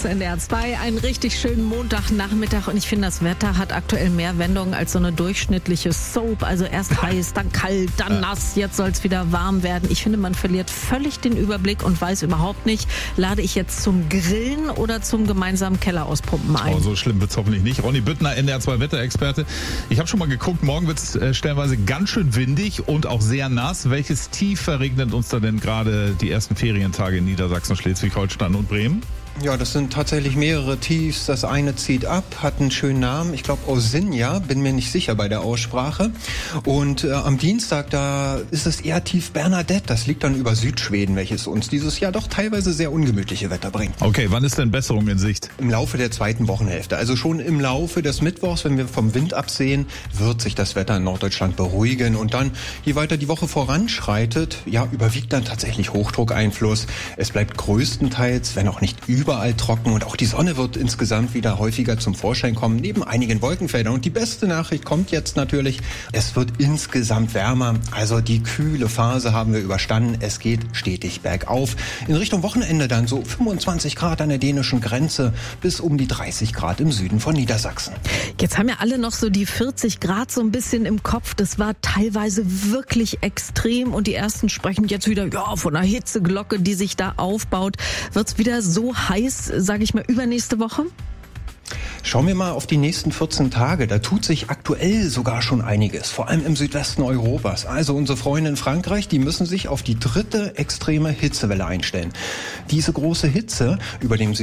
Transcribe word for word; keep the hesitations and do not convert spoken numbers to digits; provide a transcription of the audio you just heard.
ist N D R zwei. Einen richtig schönen Montagnachmittag und ich finde, das Wetter hat aktuell mehr Wendungen als so eine durchschnittliche Soap. Also erst heiß, dann kalt, dann nass, jetzt soll es wieder warm werden. Ich finde, man verliert völlig den Überblick und weiß überhaupt nicht, lade ich jetzt zum Grillen oder zum gemeinsamen Keller auspumpen ein. Oh, so schlimm wird's hoffentlich nicht. Ronny Büttner, N D R zwei Wetterexperte. Ich habe schon mal geguckt, morgen wird's äh, stellenweise ganz schön windig und auch sehr nass. Welches Tief verregnet uns da denn gerade die ersten Ferientage in Niedersachsen, Schleswig-Holstein und Bremen? Ja, das sind tatsächlich mehrere Tiefs. Das eine zieht ab, hat einen schönen Namen. Ich glaube Osinja, bin mir nicht sicher bei der Aussprache. Und äh, am Dienstag, da ist es eher Tief Bernadette. Das liegt dann über Südschweden, welches uns dieses Jahr doch teilweise sehr ungemütliche Wetter bringt. Okay, wann ist denn Besserung in Sicht? Im Laufe der zweiten Wochenhälfte. Also schon im Laufe des Mittwochs, wenn wir vom Wind absehen, wird sich das Wetter in Norddeutschland beruhigen. Und dann, je weiter die Woche voranschreitet, ja, überwiegt dann tatsächlich Hochdruckeinfluss. Es bleibt größtenteils, wenn auch nicht überall trocken und auch die Sonne wird insgesamt wieder häufiger zum Vorschein kommen, neben einigen Wolkenfeldern. Und die beste Nachricht kommt jetzt natürlich, es wird insgesamt wärmer, also die kühle Phase haben wir überstanden, es geht stetig bergauf. In Richtung Wochenende dann so fünfundzwanzig Grad an der dänischen Grenze bis um die dreißig Grad im Süden von Niedersachsen. Jetzt haben ja alle noch so die vierzig Grad so ein bisschen im Kopf, das war teilweise wirklich extrem und die ersten sprechen jetzt wieder ja von einer Hitzeglocke, die sich da aufbaut. Wird's wieder so heiß, sage ich mal, übernächste Woche? Schauen wir mal auf die nächsten vierzehn Tage. Da tut sich aktuell sogar schon einiges, vor allem im Südwesten Europas. Also unsere Freunde in Frankreich, die müssen sich auf die dritte extreme Hitzewelle einstellen. Diese große Hitze über dem